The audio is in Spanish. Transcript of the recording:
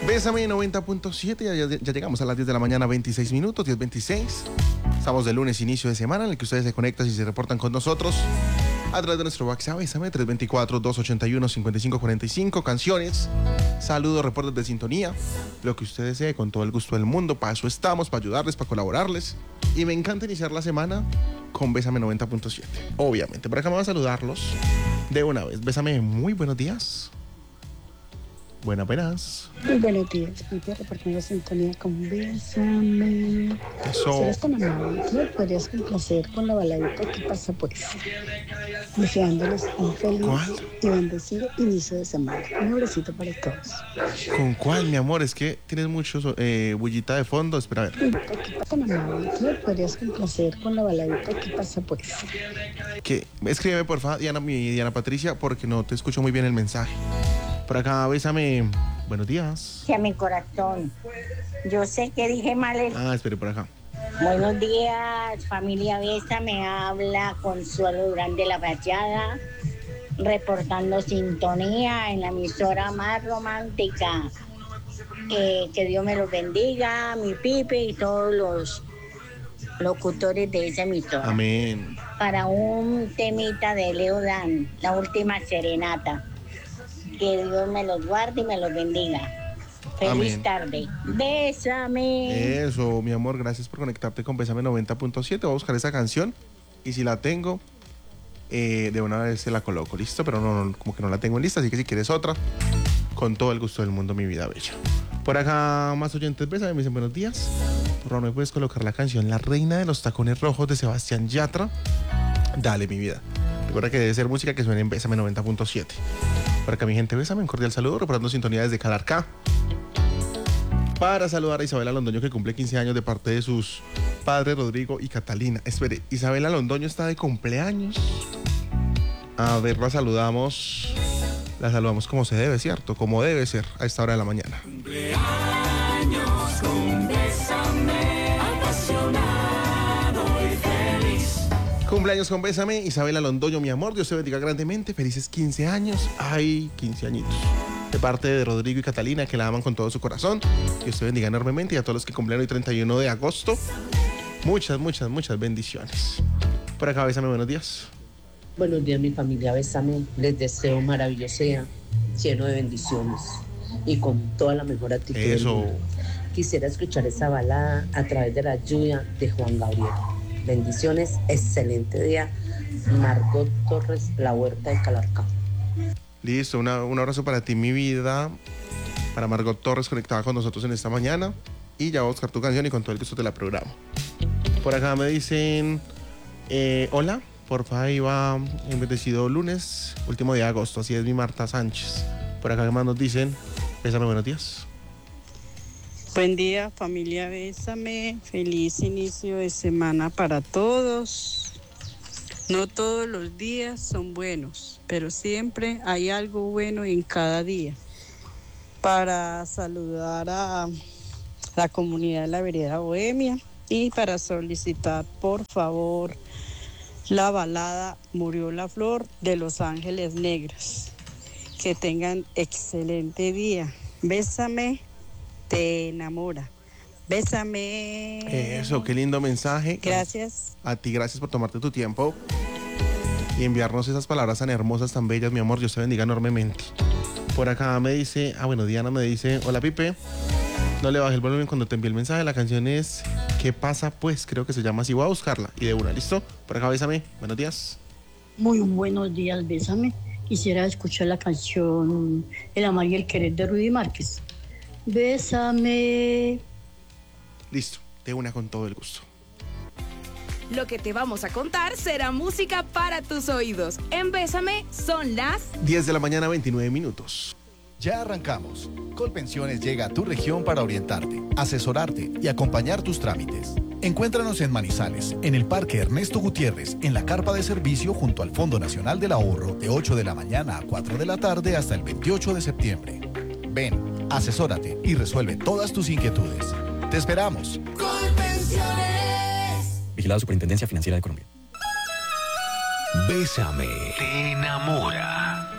Bésame 90.7, ya llegamos a las 10 de la mañana, 26 minutos, 10:26. Estamos de lunes, inicio de semana, en el que ustedes se conectan y se reportan con nosotros a través de nuestro WhatsApp, Bésame, 324-281-5545, canciones, saludos, reportes de sintonía, lo que usted desee, con todo el gusto del mundo. Para eso estamos, para ayudarles, para colaborarles. Y me encanta iniciar la semana con Bésame 90.7. Obviamente, por acá me voy a saludarlos de una vez. Bésame, muy buenos días. Buenas. Muy buenos días, Pipe, reportando sintonía con Bésame. Eso. Si eres tan amable, ¿tú me podrías complacer con la baladita que pasa pues? Deseándoles un feliz y bendecido inicio de semana. Un abracito para todos. ¿Con cuál, mi amor? Es que tienes mucho bullita de fondo. Espera, a ver. Tan amable, ¿tú me podrías complacer con la baladita que pasa pues? Escríbeme, por favor, Diana Patricia, porque no te escucho muy bien el mensaje. Por acá, Bésame. Buenos días. Que a mi corazón. Yo sé que dije mal el... Espere, por acá. Buenos días, familia Bésame. Habla Consuelo Durán de la Fachada, reportando sintonía en la emisora más romántica. Que Dios me los bendiga, mi Pipe y todos los locutores de esa emisora. Amén. Para un temita de Leo Dan, la última serenata. Que Dios me los guarde y me los bendiga. Feliz Amén. tarde. Bésame. Eso, mi amor, gracias por conectarte con Bésame 90.7. Voy a buscar esa canción y si la tengo, de una vez se la coloco, ¿listo? Pero no, como que no la tengo en lista, así que si quieres otra, con todo el gusto del mundo, mi vida bella. Por acá, más oyentes, Bésame, me dicen buenos días. Por favor, ¿me puedes colocar la canción La Reina de los Tacones Rojos de Sebastián Yatra? Dale, mi vida. Recuerda que debe ser música que suene en Bésame 90.7. Por acá, mi gente, Bésame, un cordial saludo, reportando sintonía desde Calarcá. Para saludar a Isabela Londoño, que cumple 15 años de parte de sus padres Rodrigo y Catalina. Espere, Isabela Londoño está de cumpleaños. A ver, la saludamos como se debe, ¿cierto? Como debe ser a esta hora de la mañana. Cumpleaños con Bésame, apasionado y feliz. Cumpleaños con Bésame, Isabela Londoño, mi amor, Dios te bendiga grandemente, felices 15 años, ay, 15 añitos. De parte de Rodrigo y Catalina, que la aman con todo su corazón, Dios te bendiga enormemente, y a todos los que cumplen hoy 31 de agosto, muchas bendiciones. Por acá, Bésame, buenos días. Buenos días, mi familia Bésame, les deseo un maravilloso día, lleno de bendiciones y con toda la mejor actitud. Eso. Quisiera escuchar esa balada A través de la lluvia de Juan Gabriel. Bendiciones, excelente día. Margot Torres, La Huerta de Calarcá. Listo, un abrazo para ti, mi vida. Para Margot Torres, conectada con nosotros en esta mañana. Y ya voy a buscar tu canción y con todo el gusto te la programo. Por acá me dicen, hola, porfa, ahí va un bendecido lunes, último día de agosto. Así es, mi Marta Sánchez. Por acá más nos dicen, Bésame, buenos días. Buen día, familia Bésame. Feliz inicio de semana para todos. No todos los días son buenos, pero siempre hay algo bueno en cada día. Para saludar a la comunidad de la Vereda Bohemia y para solicitar, por favor, la balada Murió la Flor de Los Ángeles Negros. Que tengan excelente día. Bésame, te enamora. Bésame. Eso, qué lindo mensaje. Gracias. A ti, gracias por tomarte tu tiempo y enviarnos esas palabras tan hermosas, tan bellas, mi amor. Dios te bendiga enormemente. Por acá me dice, Diana me dice, hola Pipe, no le bajé el volumen cuando te envié el mensaje. La canción es ¿Qué pasa pues? Creo que se llama así. Voy a buscarla y de una, ¿listo? Por acá, Bésame, buenos días. Muy buenos días, Bésame. Quisiera escuchar la canción El amar y el querer de Rudy Márquez. Bésame. Listo, de una con todo el gusto. Lo que te vamos a contar será música para tus oídos. En Bésame son las 10 de la mañana, 29 minutos. Ya arrancamos. Colpensiones llega a tu región para orientarte, asesorarte y acompañar tus trámites. Encuéntranos en Manizales, en el Parque Ernesto Gutiérrez, en la carpa de servicio junto al Fondo Nacional del Ahorro, de 8 de la mañana a 4 de la tarde hasta el 28 de septiembre. Ven, asesórate y resuelve todas tus inquietudes. ¡Te esperamos! Colpensiones. Vigilado Superintendencia Financiera de Colombia. Bésame, te enamora.